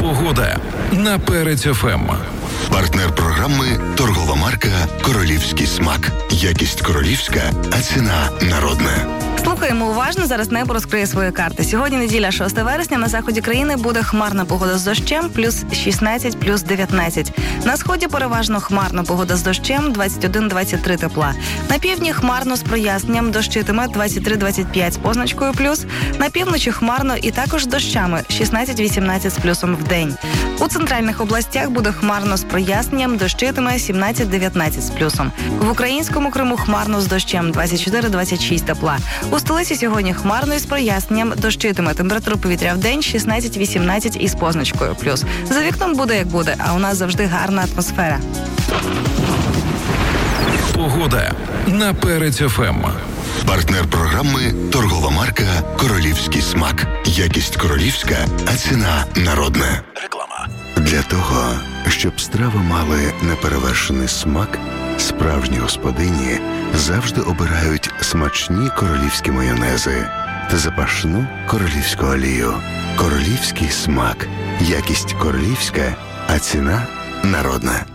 Погода на Перець ФМ. Партнер програми – торгова марка «Королівський смак». Якість королівська, а ціна народна. Слухаємо уважно, зараз небо розкриє свої карти. Сьогодні неділя, 6 вересня, на заході країни буде хмарна погода з дощем, плюс 16, плюс 19. На сході переважно хмарна погода з дощем, 21-23 тепла. На півдні хмарно з проясненням, дощитиме 23-25 з позначкою плюс. На півночі хмарно і також з дощами, 16-18 з плюсом в день. У центральних областях буде хмарно з проясненням, дощитиме 17-19 з плюсом. В українському Криму хмарно з дощем, 24-26 тепла. У столиці сьогодні хмарно із проясненням, дощитиме, температура повітря в день 16-18 із позначкою плюс. За вікном буде як буде, а у нас завжди гарна атмосфера. Погода на Перець ФМ. Партнер програми – торгова марка «Королівський смак». Якість королівська, а ціна народна. Реклама. Для того, щоб страви мали неперевершений смак, справжні господині завжди обирають смачні королівські майонези та запашну королівську олію. Королівський смак. Якість королівська, а ціна народна.